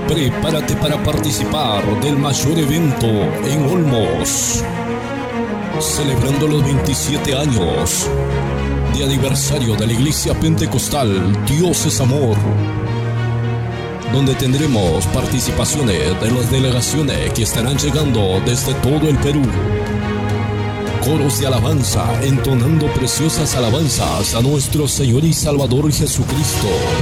Prepárate para participar del mayor evento en Olmos, celebrando los 27 años de aniversario de la Iglesia Pentecostal Dios es Amor, donde tendremos participaciones de las delegaciones que estarán llegando desde todo el Perú. Coros de alabanza entonando preciosas alabanzas a nuestro Señor y Salvador Jesucristo.